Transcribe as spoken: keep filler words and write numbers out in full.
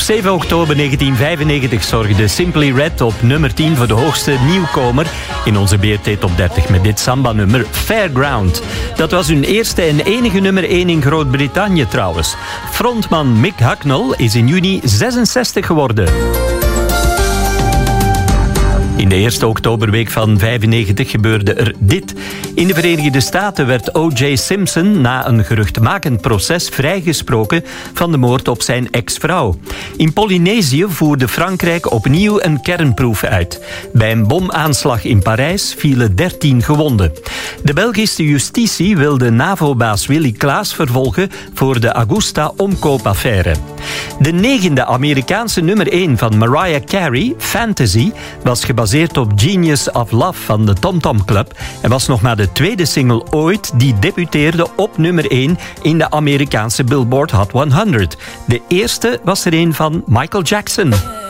zeven oktober negentien vijfennegentig zorgde Simply Red op nummer tien voor de hoogste nieuwkomer in onze B R T Top dertig met dit samba-nummer Fairground. Dat was hun eerste en enige nummer één in Groot-Brittannië trouwens. Frontman Mick Hucknall is in juni zesenzestig geworden. In de eerste oktoberweek van vijfennegentig gebeurde er dit. In de Verenigde Staten werd O J Simpson na een geruchtmakend proces vrijgesproken van de moord op zijn ex-vrouw. In Polynesië voerde Frankrijk opnieuw een kernproef uit. Bij een bomaanslag in Parijs vielen dertien gewonden. De Belgische justitie wilde NAVO-baas Willy Klaas vervolgen voor de Augusta-omkoopaffaire. De negende Amerikaanse nummer één van Mariah Carey, Fantasy, was gebaseerd op Genius of Love van de Tom Tom Club en was nog maar de tweede single ooit die debuteerde op nummer één in de Amerikaanse Billboard Hot honderd. De eerste was er een van Michael Jackson.